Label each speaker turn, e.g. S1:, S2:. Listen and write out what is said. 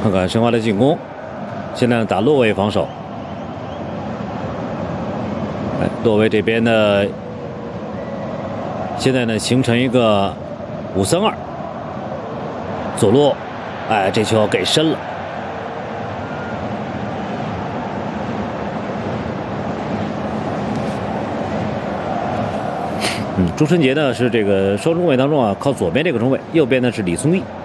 S1: 看看申花的进攻，现在打落位防守。落位这边呢，现在呢形成一个5-3-2，左路，这球给深了。朱晨杰呢是这个双中卫当中靠左边这个中卫，右边呢是李松义。